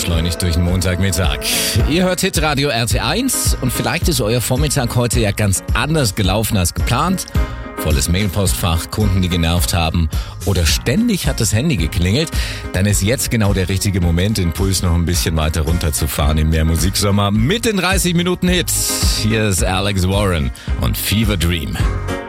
beschleunigt durch den Montagmittag. Ihr hört Hitradio RT1 und vielleicht ist euer Vormittag heute ja ganz anders gelaufen als geplant. Volles Mailpostfach, Kunden, die genervt haben oder ständig hat das Handy geklingelt. Dann ist jetzt genau der richtige Moment, den Puls noch ein bisschen weiter runterzufahren im Mehrmusiksommer mit den 30 Minuten Hits. Hier ist Alex Warren und Fever Dream.